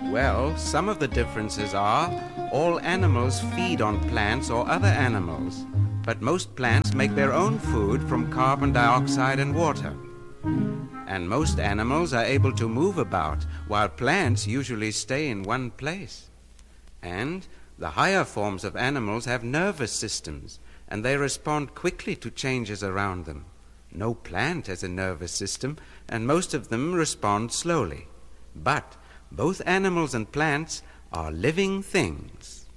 Well, some of the differences are all animals feed on plants or other animals, but most plants make their own food from carbon dioxide and water. And most animals are able to move about, while plants usually stay in one place. And the higher forms of animals have nervous systems, and they respond quickly to changes around them. No plant has a nervous system, and most of them respond slowly. But both animals and plants are living things.